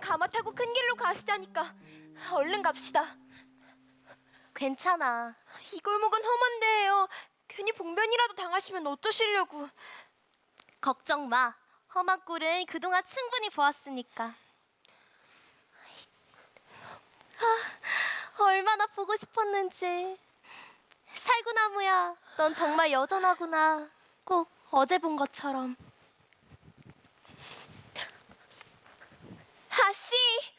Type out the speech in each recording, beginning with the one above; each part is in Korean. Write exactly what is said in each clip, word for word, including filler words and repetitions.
가마 타고 큰 길로 가시자니까 얼른 갑시다. 괜찮아. 이 골목은 험한 데예요. 괜히 봉변이라도 당하시면 어쩌시려고. 걱정 마. 험한 꼴은 그동안 충분히 보았으니까. 아, 얼마나 보고 싶었는지. 살구나무야, 넌 정말 여전하구나. 꼭 어제 본 것처럼. 아씨,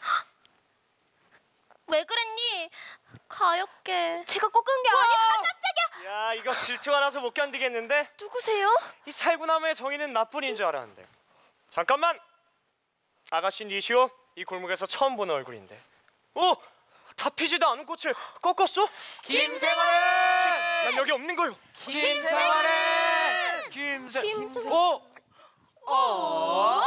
왜 그랬니? 가엾게. 제가 꺾은 게 아니야. 아, 깜짝이야. 야, 이거 질투가 나서 못 견디겠는데? 누구세요? 이 살구나무의 정의는 나뿐인 줄 알았는데. 잠깐만! 아가씨 니시오, 이 골목에서 처음 보는 얼굴인데. 오! 다 피지도 않은 꽃을 꺾었어? 김생활은! 난 여기 없는 거요. 김생활은! 김생... 김생- 어? 어?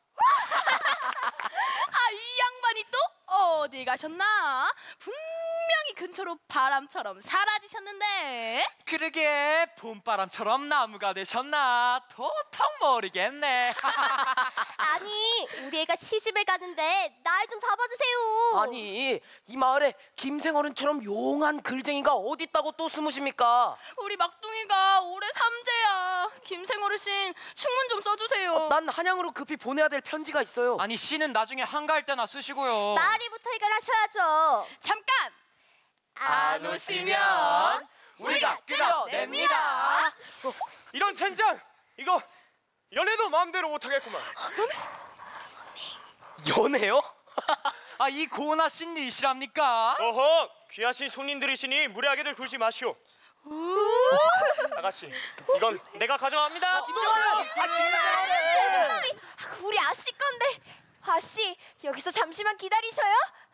아, 이 양반이 또 어디 가셨나? 분명히 근처로 바람처럼 사라지셨는데. 그러게 봄바람처럼 나무가 되셨나? 도통 모르겠네. 아니, 우리 애가 시집에 가는데 날 좀 잡아주세요. 아니 이 마을에 김생어른처럼 용한 글쟁이가 어디 있다고 또 숨으십니까? 우리 막둥이가 올해 삼재야. 김생 어르신 충문 좀 써주세요. 난 한양으로 급히 보내야 될 편지가 있어요. 아니 씨는 나중에 한가할 때나 쓰시고요. 마을이부터 해결하셔야죠. 잠깐. 안 오시면 우리가 끌어냅니다. 이런 젠장! 이거 연애도 마음대로 못하겠구만. 연애요? 아, 이 고나 씨니시랍니까? 어허! 귀하신 손님들이시니 무례하게들 굴지 마시오. 아가씨, 이건 내가 가져갑니다. 아, 우리 아씨 건데. 아씨, 여기서 잠시만 기다리셔요.